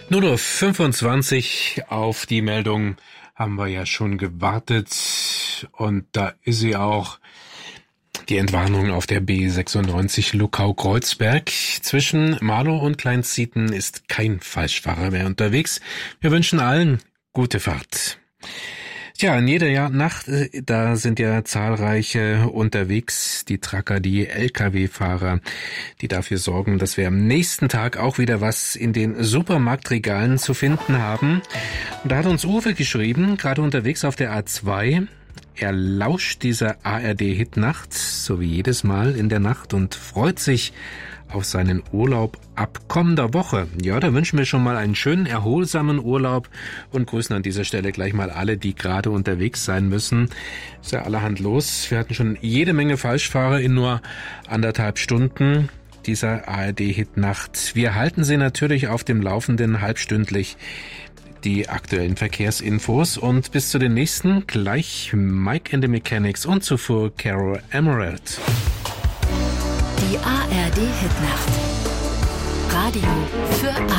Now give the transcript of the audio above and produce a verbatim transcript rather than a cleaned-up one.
null Uhr fünfundzwanzig, auf die Meldung haben wir ja schon gewartet und da ist sie auch. Die Entwarnung auf der B sechsundneunzig Luckau-Kreuzberg. Zwischen Marlow und Kleinzieten ist kein Falschfahrer mehr unterwegs. Wir wünschen allen gute Fahrt. Tja, in jeder Jahr Nacht, da sind ja zahlreiche unterwegs, die Trucker, die L K W-Fahrer, die dafür sorgen, dass wir am nächsten Tag auch wieder was in den Supermarktregalen zu finden haben. Und da hat uns Uwe geschrieben, gerade unterwegs auf der A zwei, er lauscht dieser A R D-Hit Nacht, so wie jedes Mal in der Nacht, und freut sich auf seinen Urlaub ab kommender Woche. Ja, da wünschen wir schon mal einen schönen, erholsamen Urlaub und grüßen an dieser Stelle gleich mal alle, die gerade unterwegs sein müssen. Ist ja allerhand los. Wir hatten schon jede Menge Falschfahrer in nur anderthalb Stunden dieser A R D-Hit Nacht. Wir halten Sie natürlich auf dem Laufenden halbstündlich, die aktuellen Verkehrsinfos, und bis zu den nächsten gleich Mike and the Mechanics und zuvor Carol Emerald. Die A R D-Hit Nacht. Radio für alle.